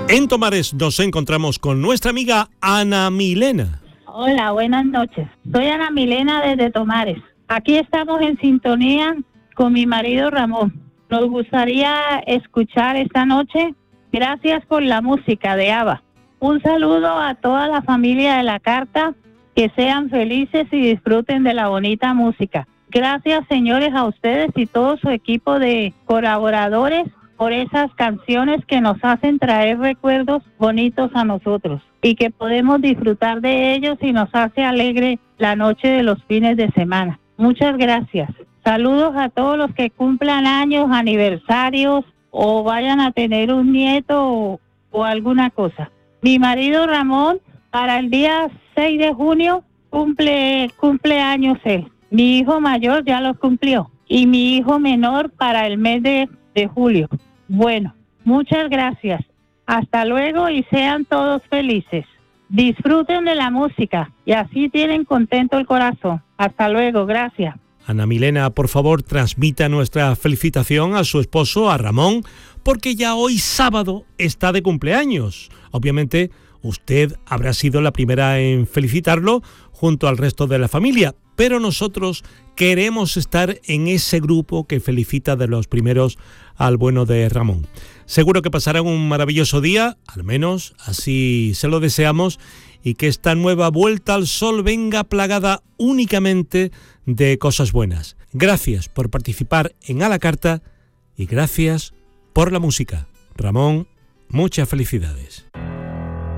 En Tomares nos encontramos con nuestra amiga Ana Milena. Hola, buenas noches. Soy Ana Milena desde Tomares. Aquí estamos en sintonía con mi marido Ramón. Nos gustaría escuchar esta noche Gracias por la música de ABBA. Un saludo a toda la familia de la carta, que sean felices y disfruten de la bonita música. Gracias, señores, a ustedes y todo su equipo de colaboradores por esas canciones que nos hacen traer recuerdos bonitos a nosotros y que podemos disfrutar de ellos y nos hace alegre la noche de los fines de semana. Muchas gracias. Saludos a todos los que cumplan años, aniversarios o vayan a tener un nieto o alguna cosa. Mi marido Ramón, para el día 6 de junio, cumple años él. Mi hijo mayor ya los cumplió y mi hijo menor para el mes de julio. Bueno, muchas gracias. Hasta luego y sean todos felices. Disfruten de la música y así tienen contento el corazón. Hasta luego, gracias. Ana Milena, por favor, transmita nuestra felicitación a su esposo, a Ramón, porque ya hoy sábado está de cumpleaños. Obviamente, usted habrá sido la primera en felicitarlo junto al resto de la familia, pero nosotros queremos estar en ese grupo que felicita de los primeros al bueno de Ramón. Seguro que pasarán un maravilloso día, al menos así se lo deseamos, y que esta nueva vuelta al sol venga plagada únicamente de cosas buenas. Gracias por participar en A la Carta y gracias por la música. Ramón, muchas felicidades.